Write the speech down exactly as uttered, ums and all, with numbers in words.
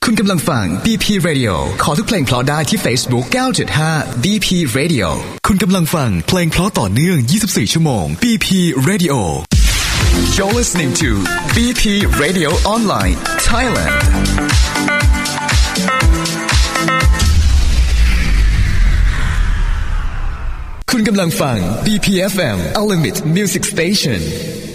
คุณกำลังฟัง บี พี Radio ขอทุกเพลงเพราะได้ที่ Facebook เก้า เจ็ด ห้า บี พี Radio คุณกำลังฟังเพลงเพราะต่อเนื่องยี่สิบสี่ชั่วโมง บี พี Radio You're listening to บี พี Radio Online Thailandคุณกำลังฟัง บี พี เอฟ เอ็ม Unlimited Music Station